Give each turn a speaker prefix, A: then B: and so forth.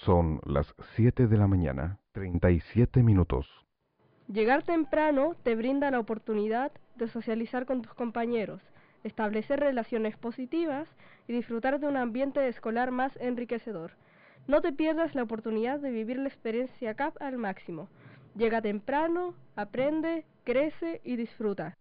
A: Son las 7 de la mañana, 37 minutos.
B: Llegar temprano te brinda la oportunidad de socializar con tus compañeros, establecer relaciones positivas y disfrutar de un ambiente escolar más enriquecedor. No te pierdas la oportunidad de vivir la experiencia CAP al máximo. Llega temprano, aprende, crece y disfruta.